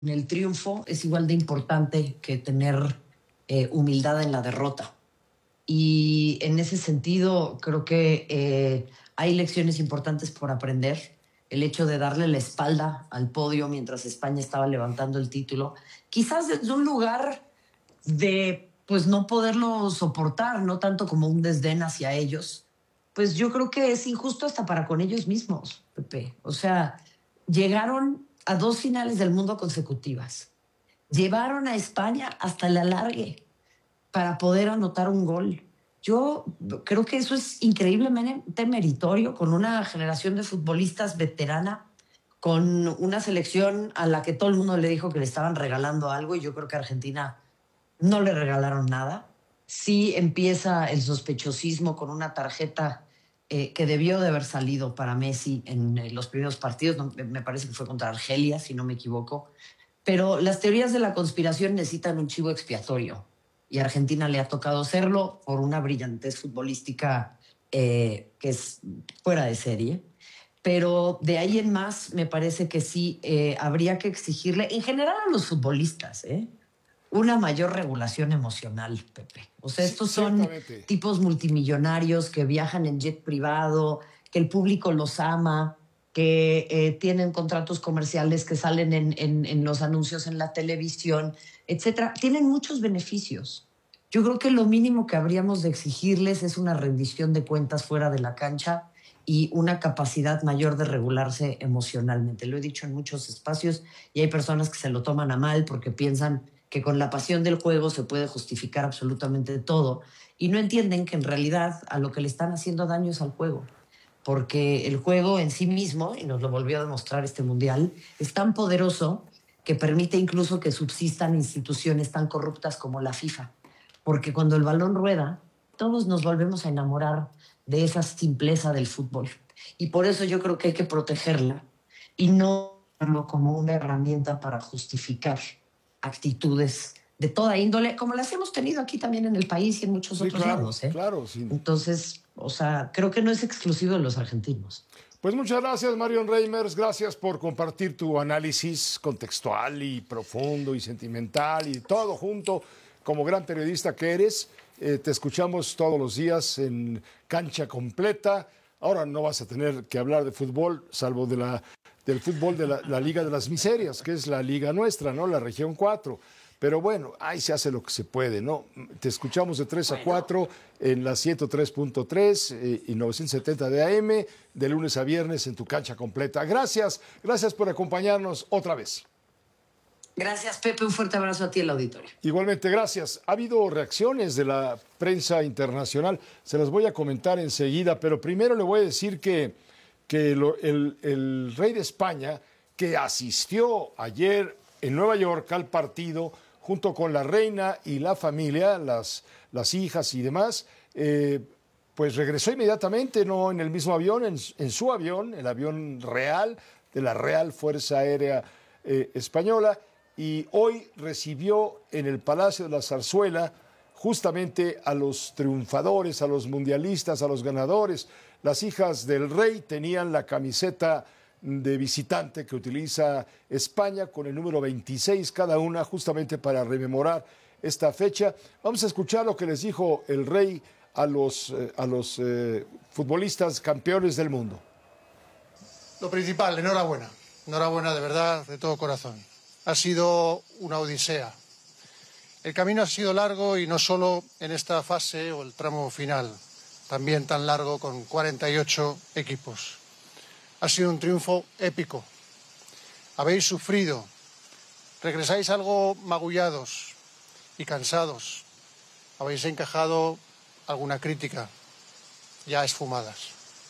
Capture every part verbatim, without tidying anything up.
el triunfo es igual de importante que tener eh, humildad en la derrota. Y en ese sentido, creo que eh, hay lecciones importantes por aprender. El hecho de darle la espalda al podio mientras España estaba levantando el título, quizás desde un lugar de pues no poderlo soportar, no tanto como un desdén hacia ellos, pues yo creo que es injusto hasta para con ellos mismos, Pepe. O sea, llegaron a dos finales del mundo consecutivas, llevaron a España hasta el alargue para poder anotar un gol. Yo creo que eso es increíblemente meritorio con una generación de futbolistas veterana, con una selección a la que todo el mundo le dijo que le estaban regalando algo, y yo creo que a Argentina no le regalaron nada. Sí empieza el sospechosismo con una tarjeta eh, que debió de haber salido para Messi en eh, los primeros partidos, no, me parece que fue contra Argelia, si no me equivoco, pero las teorías de la conspiración necesitan un chivo expiatorio y a Argentina le ha tocado serlo por una brillantez futbolística eh, que es fuera de serie. Pero de ahí en más me parece que sí eh, habría que exigirle, en general a los futbolistas, ¿eh? una mayor regulación emocional, Pepe. O sea, Sí, estos son ciertamente. tipos multimillonarios que viajan en jet privado, que el público los ama, que eh, tienen contratos comerciales que salen en, en, en los anuncios en la televisión, etcétera. Tienen muchos beneficios. Yo creo que lo mínimo que habríamos de exigirles es una rendición de cuentas fuera de la cancha y una capacidad mayor de regularse emocionalmente. Lo he dicho en muchos espacios y hay personas que se lo toman a mal porque piensan que con la pasión del juego se puede justificar absolutamente todo y no entienden que en realidad a lo que le están haciendo daño es al juego, porque el juego en sí mismo, y nos lo volvió a demostrar este mundial, es tan poderoso que permite incluso que subsistan instituciones tan corruptas como la FIFA, porque cuando el balón rueda, todos nos volvemos a enamorar de esa simpleza del fútbol. Y por eso yo creo que hay que protegerla y no verlo como una herramienta para justificar actitudes de toda índole, como las hemos tenido aquí también en el país y en muchos Sí, otros claro, lados, ¿eh? claro. Sí. Entonces, o sea, creo que no es exclusivo de los argentinos. Pues muchas gracias, Marion Reimers. Gracias por compartir tu análisis contextual y profundo y sentimental y todo junto. Como gran periodista que eres, eh, te escuchamos todos los días en Cancha Completa. Ahora no vas a tener que hablar de fútbol, salvo de la, del fútbol de la, la Liga de las Miserias, que es la liga nuestra, ¿no? La región cuatro. Pero bueno, ahí se hace lo que se puede, ¿no? Te escuchamos de tres a cuatro en la ciento tres punto tres eh, y novecientos setenta de A M, de lunes a viernes en tu Cancha Completa. Gracias, gracias por acompañarnos otra vez. Gracias, Pepe. Un fuerte abrazo a ti, el auditorio. Igualmente, gracias. Ha habido reacciones de la prensa internacional. Se las voy a comentar enseguida, pero primero le voy a decir que, que lo, el, el rey de España, que asistió ayer en Nueva York al partido, junto con la reina y la familia, las, las hijas y demás, eh, pues regresó inmediatamente, no en el mismo avión, en, en su avión, el avión real de la Real Fuerza Aérea eh, Española, y hoy recibió en el Palacio de la Zarzuela justamente a los triunfadores, a los mundialistas, a los ganadores. Las hijas del rey tenían la camiseta de visitante que utiliza España con el número veintiséis cada una, justamente para rememorar esta fecha. Vamos a escuchar lo que les dijo el rey a los, eh, a los eh, futbolistas campeones del mundo. Lo principal, enhorabuena. Enhorabuena de verdad, de todo corazón. Ha sido una odisea. El camino ha sido largo y no solo en esta fase o el tramo final, también tan largo con cuarenta y ocho equipos. Ha sido un triunfo épico. Habéis sufrido, regresáis algo magullados y cansados. Habéis encajado alguna crítica, ya esfumadas.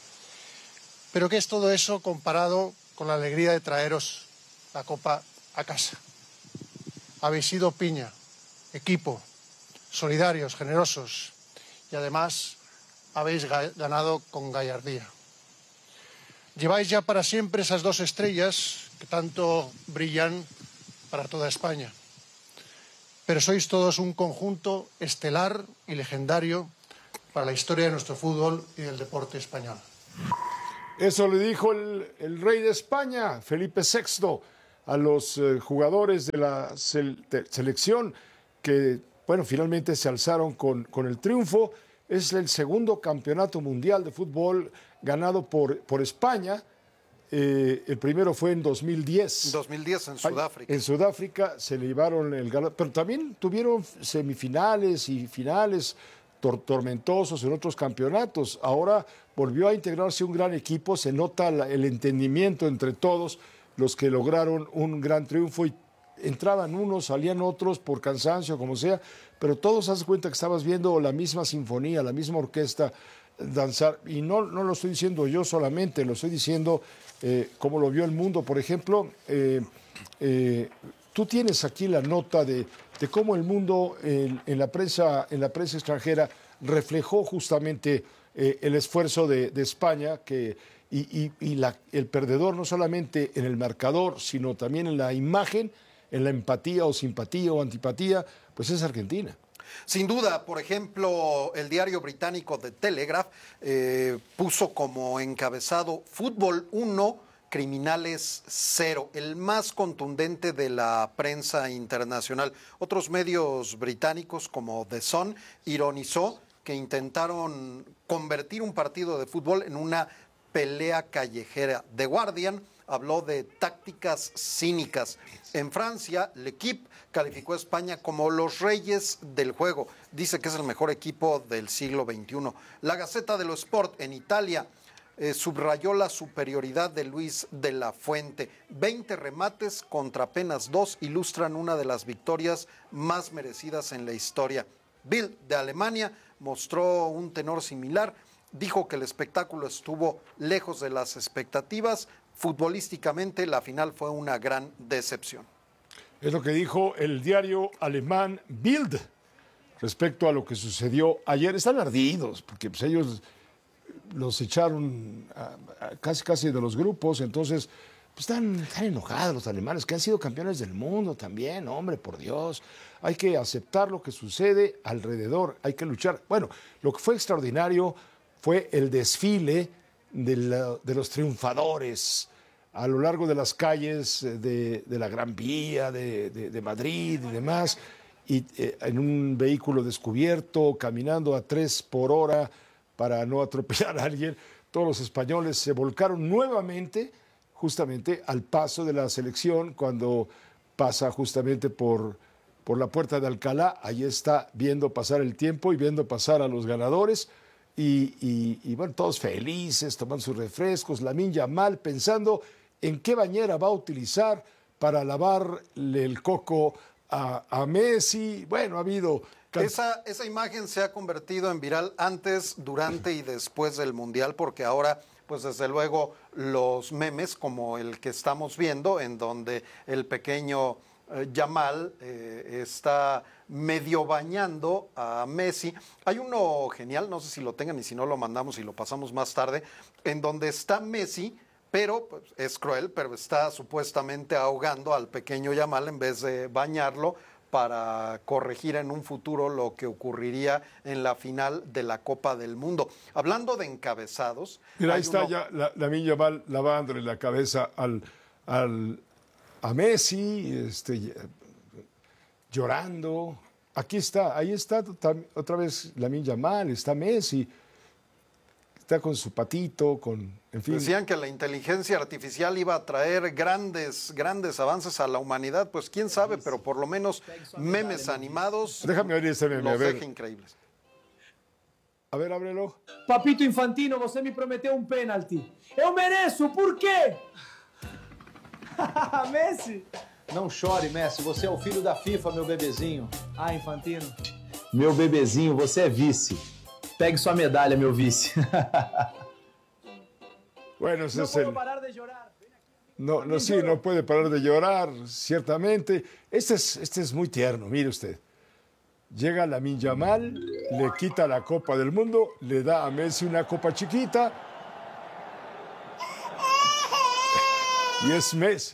Pero ¿qué es todo eso comparado con la alegría de traeros la copa a casa? Habéis sido piña, equipo, solidarios, generosos y además habéis ganado con gallardía. Lleváis ya para siempre esas dos estrellas que tanto brillan para toda España. Pero sois todos un conjunto estelar y legendario para la historia de nuestro fútbol y del deporte español. Eso le dijo el, el rey de España, Felipe sexto, a los eh, jugadores de la sel- de selección que, bueno, finalmente se alzaron con, con el triunfo. Es el segundo campeonato mundial de fútbol ganado por, por España. Eh, el primero fue en dos mil diez. dos mil diez en Sudáfrica. En Sudáfrica se le llevaron el ganado, pero también tuvieron semifinales y finales tor tormentosos en otros campeonatos. Ahora volvió a integrarse un gran equipo, se nota la, el entendimiento entre todos los que lograron un gran triunfo y entraban unos, salían otros por cansancio, como sea, pero todos haz cuenta que estabas viendo la misma sinfonía, la misma orquesta danzar, y no, no lo estoy diciendo yo solamente, lo estoy diciendo eh, como lo vio el mundo. Por ejemplo, eh, eh, tú tienes aquí la nota de, de cómo el mundo en, en, la prensa, en la prensa extranjera reflejó justamente eh, el esfuerzo de, de España, que, y, y, y la, el perdedor no solamente en el marcador, sino también en la imagen, en la empatía o simpatía o antipatía, pues es Argentina. Sin duda, por ejemplo, el diario británico The Telegraph eh, puso como encabezado Fútbol uno, Criminales cero, el más contundente de la prensa internacional. Otros medios británicos como The Sun ironizó que intentaron convertir un partido de fútbol en una pelea callejera. The Guardian habló de tácticas cínicas. En Francia, L'Equipe calificó a España como los reyes del juego. Dice que es el mejor equipo del siglo veintiuno. La Gazzetta dello Sport en Italia eh, subrayó la superioridad de Luis de la Fuente. veinte remates contra apenas dos ilustran una de las victorias más merecidas en la historia. Bild de Alemania mostró un tenor similar. Dijo que el espectáculo estuvo lejos de las expectativas. Futbolísticamente, la final fue una gran decepción. Es lo que dijo el diario alemán Bild respecto a lo que sucedió ayer. Están ardidos, porque pues, ellos los echaron a, a casi casi de los grupos, entonces pues, están, están enojados los alemanes, que han sido campeones del mundo también, hombre, por Dios. Hay que aceptar lo que sucede alrededor, hay que luchar. Bueno, lo que fue extraordinario fue el desfile de, la, de los triunfadores a lo largo de las calles de, de la Gran Vía, de, de, de Madrid y demás, y eh, en un vehículo descubierto, caminando a tres por hora para no atropellar a alguien. Todos los españoles se volcaron nuevamente justamente al paso de la selección cuando pasa justamente por, por la puerta de Alcalá. Ahí está viendo pasar el tiempo y viendo pasar a los ganadores. Y, y, y bueno, todos felices, tomando sus refrescos. Lamine Yamal pensando en qué bañera va a utilizar para lavarle el coco a, a Messi. Bueno, ha habido... Esa, esa imagen se ha convertido en viral antes, durante y después del Mundial, porque ahora, pues desde luego, los memes como el que estamos viendo, en donde el pequeño eh, Yamal eh, está medio bañando a Messi. Hay uno genial, no sé si lo tengan y si no lo mandamos y lo pasamos más tarde, en donde está Messi, pero pues, es cruel, pero está supuestamente ahogando al pequeño Yamal en vez de bañarlo para corregir en un futuro lo que ocurriría en la final de la Copa del Mundo. Hablando de encabezados... Mira, ahí está uno... ya la, Lamine Yamal lavándole la cabeza al, al, a Messi, este, llorando. Aquí está, ahí está otra vez Lamine Yamal, está Messi, está con su patito, con, en fin. Decían que la inteligencia artificial iba a traer grandes, grandes avances a la humanidad, pues quién sabe, pero por lo menos memes animados. Déjame abrir ese meme, los a ver. deja increíbles. A ver, ábrelo. Papito Infantino, você me prometeu um pênalti. Eu mereço, por quê? Messi. Não chore, Messi, você é o filho da FIFA, meu bebezinho. Ah, Infantino. Meu bebezinho, você é vice. Pegue sua medalha, meu vice. Bueno, ese No es el... puedo parar de llorar. No, no, sí, no puede parar de llorar, ciertamente. Este es, este es muy tierno, mire usted. Llega Lamine Yamal, le quita la Copa del Mundo, le da a Messi una copa chiquita. Y es Messi.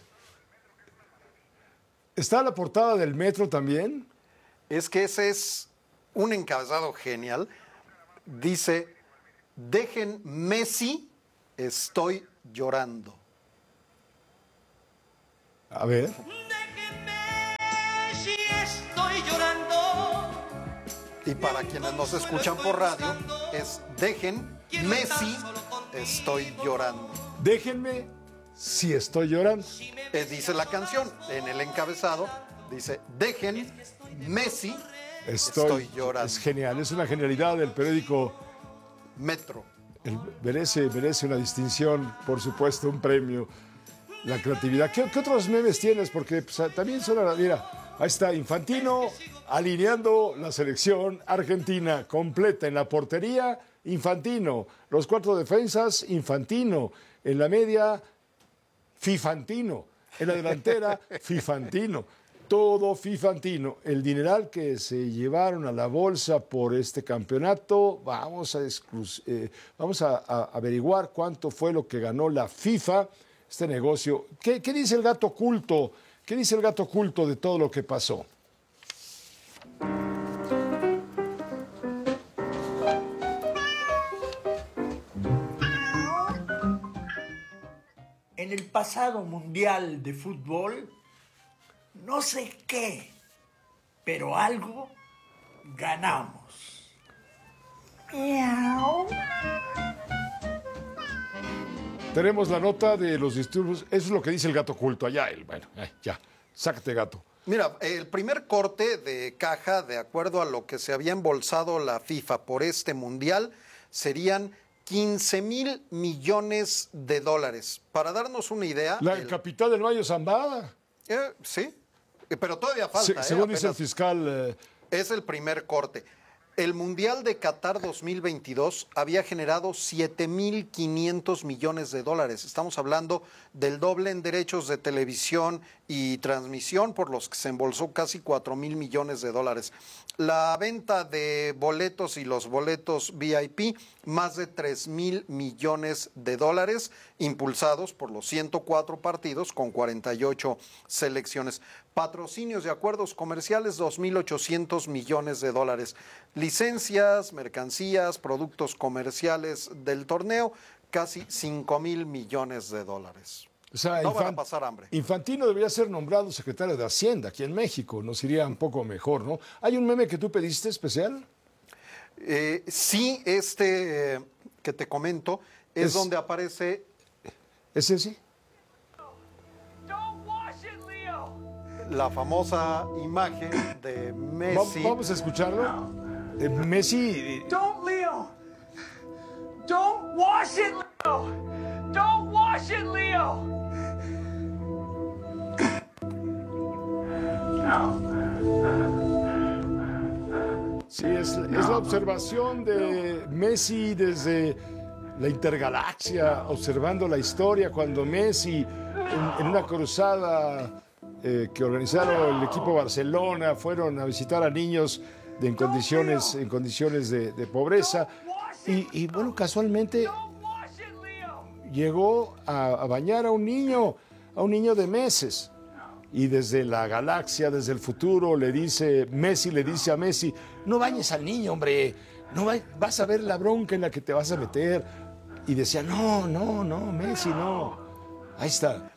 ¿Está la portada del Metro también? Es que ese es un encabezado genial. Dice, dejen Messi, estoy llorando. A ver. Déjenme si estoy llorando. Y para quienes nos escuchan por radio, es dejen Messi, estoy llorando. Déjenme si estoy llorando. Eh, dice la canción, en el encabezado, dice, dejen Messi, Estoy, estoy llorando. Es genial, es una genialidad del periódico. Metro. El- merece, merece una distinción, por supuesto, un premio. La creatividad. ¿Qué, qué otros memes tienes? Porque pues, también son... Mira, ahí está Infantino alineando la selección argentina completa en la portería. Infantino. Los cuatro defensas, Infantino. En la media, Fifantino. En la delantera, Fifantino. Todo Fifantino. El dineral que se llevaron a la bolsa por este campeonato, vamos a, exclus- eh, vamos a, a averiguar cuánto fue lo que ganó la FIFA, este negocio. ¿Qué, qué dice el gato oculto? ¿Qué dice el gato oculto de todo lo que pasó? En el pasado mundial de fútbol, no sé qué, pero algo ganamos. Miau. Tenemos la nota de los disturbios. Eso es lo que dice el gato oculto. Allá él. Bueno, eh, ya. Sácate, gato. Mira, el primer corte de caja, de acuerdo a lo que se había embolsado la FIFA por este mundial, serían quince mil millones de dólares. Para darnos una idea... La el- capital del Mayo Zambada. eh, sí, eh, pero todavía falta. Se- eh, según dice el apenas fiscal. eh, es el primer corte. El Mundial de Qatar dos mil veintidós había generado siete mil quinientos millones de dólares. Estamos hablando del doble en derechos de televisión y transmisión, por los que se embolsó casi cuatro mil millones de dólares. La venta de boletos y los boletos V I P, más de tres mil millones de dólares, impulsados por los ciento cuatro partidos con cuarenta y ocho selecciones. Patrocinios y acuerdos comerciales, dos mil ochocientos millones de dólares. Licencias, mercancías, productos comerciales del torneo, casi cinco mil millones de dólares. o sea, No van a Infan- pasar hambre. Infantino debería ser nombrado secretario de Hacienda aquí en México. Nos iría un poco mejor, ¿no? ¿Hay un meme que tú pediste especial? Eh, sí, este eh, que te comento es, Es- donde aparece ¿Es ese? Don't wash it, Leo. la famosa imagen de Va- Messi. Vamos a escucharlo. Eh, Messi. Don't, Leo. Don't wash it, Leo. Don't wash it, Leo. Sí, es, es la observación de Messi desde la intergalaxia, observando la historia cuando Messi, en, en una cruzada eh, que organizaron el equipo Barcelona, fueron a visitar a niños de, en condiciones, en condiciones de, de pobreza. Y, y, bueno, casualmente Don't wash it, Leo. llegó a, a bañar a un niño, a un niño de meses. Y desde la galaxia, desde el futuro, le dice, Messi le dice a Messi, no bañes al niño, hombre, no va- vas a ver la bronca en la que te vas a meter. Y decía, no, no, no, Messi, no. Ahí está.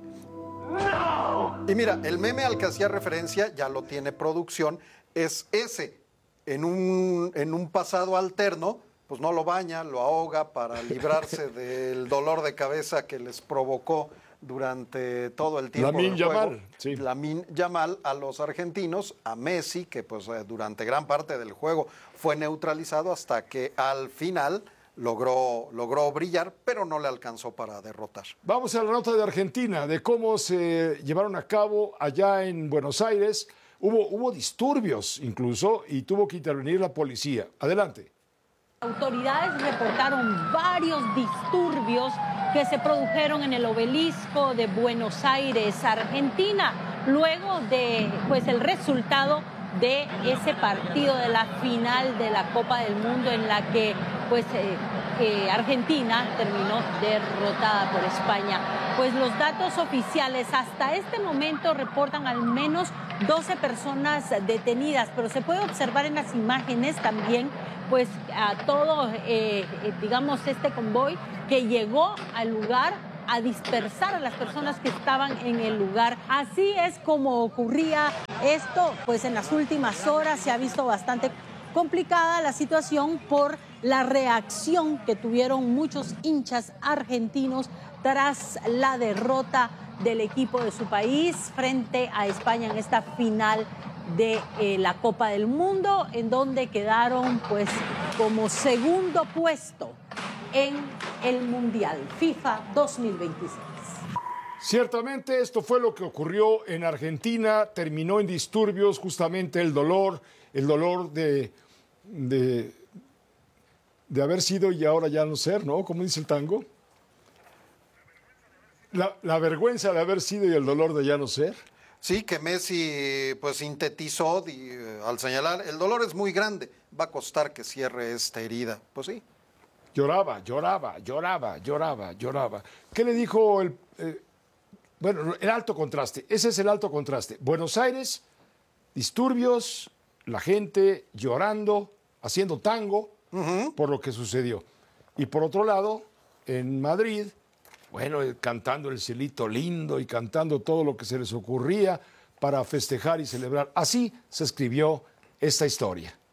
Y mira, el meme al que hacía referencia, ya lo tiene producción, es ese. En un, en un pasado alterno, pues no lo baña, lo ahoga para librarse del dolor de cabeza que les provocó durante todo el tiempo Lamine del juego. Yamal, sí. Lamine Yamal a los argentinos, a Messi, que pues eh, durante gran parte del juego fue neutralizado hasta que al final logró, logró brillar, pero no le alcanzó para derrotar. Vamos a la nota de Argentina, de cómo se llevaron a cabo allá en Buenos Aires. Hubo, hubo disturbios incluso y tuvo que intervenir la policía. Adelante. Autoridades reportaron varios disturbios que se produjeron en el obelisco de Buenos Aires, Argentina, luego de pues el resultado de ese partido de la final de la Copa del Mundo en la que pues eh, eh, Argentina terminó derrotada por España. Pues los datos oficiales hasta este momento reportan al menos doce personas detenidas, pero se puede observar en las imágenes también pues a todo, eh, eh, digamos, este convoy que llegó al lugar a dispersar a las personas que estaban en el lugar Así es como ocurría esto, pues en las últimas horas se ha visto bastante complicada la situación por la reacción que tuvieron muchos hinchas argentinos tras la derrota del equipo de su país frente a España en esta final de eh, la Copa del Mundo, en donde quedaron pues como segundo puesto en el Mundial FIFA dos mil veintiséis. Ciertamente esto fue lo que ocurrió en Argentina, terminó en disturbios, justamente el dolor, el dolor de, de, de haber sido y ahora ya no ser, ¿no? Como dice el tango. La, la vergüenza de haber sido y el dolor de ya no ser. Sí, que Messi pues sintetizó di, al señalar, el dolor es muy grande, va a costar que cierre esta herida. Pues sí. Lloraba, lloraba, lloraba, lloraba, lloraba. ¿Qué le dijo el... Eh, bueno, el alto contraste, ese es el alto contraste. Buenos Aires, disturbios, la gente llorando, haciendo tango uh-huh. por lo que sucedió. Y por otro lado, en Madrid, bueno, cantando el cielito lindo y cantando todo lo que se les ocurría para festejar y celebrar. Así se escribió esta historia.